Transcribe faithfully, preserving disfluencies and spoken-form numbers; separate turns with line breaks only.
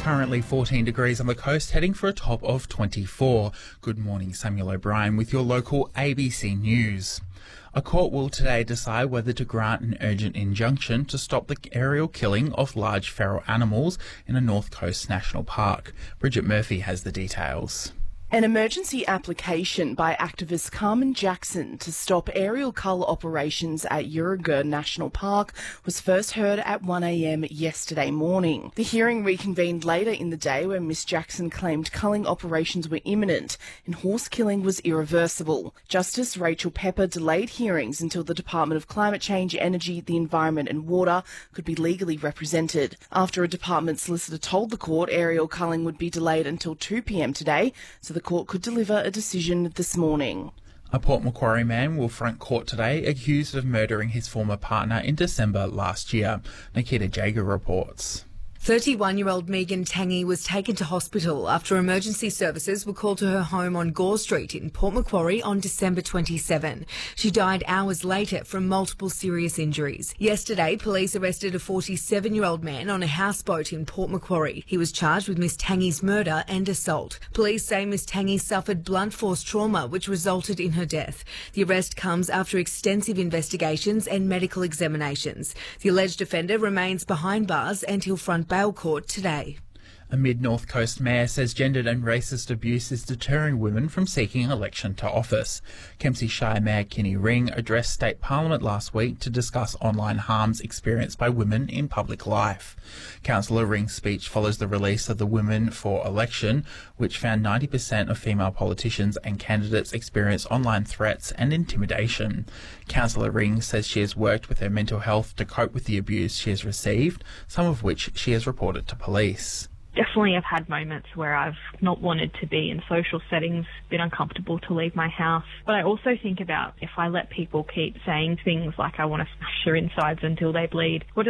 Currently fourteen degrees on the coast, heading for a top of twenty-four. Good morning, Samuel O'Brien with your local A B C News. A court will today decide whether to grant an urgent injunction to stop the aerial killing of large feral animals in a North Coast National Park. Bridget Murphy has the details.
An emergency application by activist Carmen Jackson to stop aerial cull operations at Yurrugur National Park was first heard at one a m yesterday morning. The hearing reconvened later in the day when Miss Jackson claimed culling operations were imminent and horse killing was irreversible. Justice Rachel Pepper delayed hearings until the Department of Climate Change, Energy, the Environment and Water could be legally represented. After a department solicitor told the court aerial culling would be delayed until two p m today, so the court could deliver a decision this morning.
A Port Macquarie man will front court today accused of murdering his former partner in December last year. Nikita Jager reports.
thirty-one-year-old Megan Tangi was taken to hospital after emergency services were called to her home on Gore Street in Port Macquarie on December twenty-seventh. She died hours later from multiple serious injuries. Yesterday, police arrested a forty-seven-year-old man on a houseboat in Port Macquarie. He was charged with Miss Tangi's murder and assault. Police say Miss Tangi suffered blunt force trauma which resulted in her death. The arrest comes after extensive investigations and medical examinations. The alleged offender remains behind bars and he'll front bail court today.
A Mid-North Coast mayor says gendered and racist abuse is deterring women from seeking election to office. Kempsey Shire Mayor Kenny Ring addressed State Parliament last week to discuss online harms experienced by women in public life. Councillor Ring's speech follows the release of the Women for Election, which found ninety percent of female politicians and candidates experience online threats and intimidation. Councillor Ring says she has worked with her mental health to cope with the abuse she has received, some of which she has reported to police.
Definitely I've had moments where I've not wanted to be in social settings, been uncomfortable to leave my house. But I also think about if I let people keep saying things like I want to smash their insides until they bleed, what